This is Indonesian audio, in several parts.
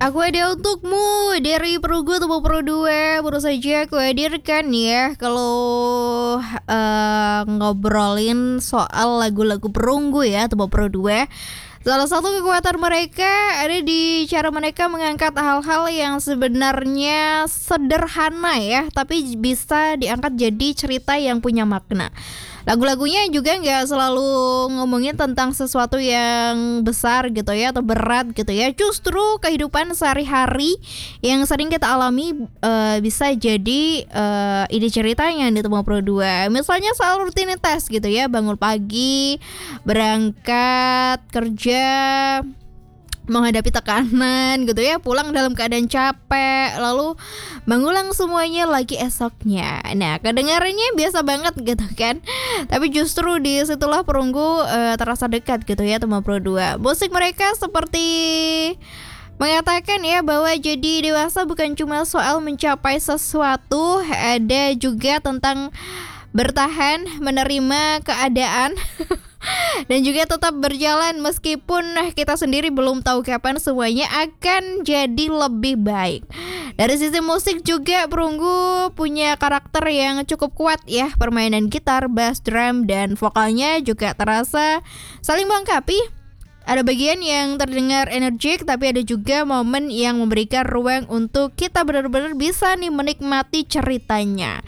Aku ada untukmu dari Perunggu Temu Pro 2. Baru saja aku hadirkan ya. Kalau ngobrolin soal lagu-lagu Perunggu ya, Temu Pro 2, salah satu kekuatan mereka ada di cara mereka mengangkat hal-hal yang sebenarnya sederhana ya, tapi bisa diangkat jadi cerita yang punya makna. Lagu-lagunya juga nggak selalu ngomongin tentang sesuatu yang besar gitu ya atau berat gitu ya. Justru kehidupan sehari-hari yang sering kita alami bisa jadi ide cerita yang ditemu Pro 2. Misalnya soal rutinitas gitu ya, bangun pagi, berangkat kerja, menghadapi tekanan gitu ya, pulang dalam keadaan capek, lalu mengulang semuanya lagi esoknya. Nah, kedengarannya biasa banget gitu kan, tapi justru di situlah Perunggu terasa dekat gitu ya sama Pro 2. Musik mereka seperti mengatakan ya bahwa jadi dewasa bukan cuma soal mencapai sesuatu, ada juga tentang bertahan, menerima keadaan dan juga tetap berjalan meskipun kita sendiri belum tahu kapan semuanya akan jadi lebih baik. Dari sisi musik juga Perunggu punya karakter yang cukup kuat ya. Permainan gitar, bass, drum, dan vokalnya juga terasa saling melengkapi. Ada bagian yang terdengar energik, tapi ada juga momen yang memberikan ruang untuk kita benar-benar bisa nih menikmati ceritanya.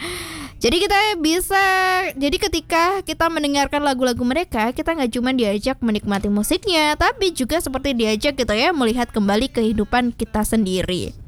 Jadi ketika kita mendengarkan lagu-lagu mereka, kita nggak cuma diajak menikmati musiknya, tapi juga seperti diajak gitu ya melihat kembali kehidupan kita sendiri.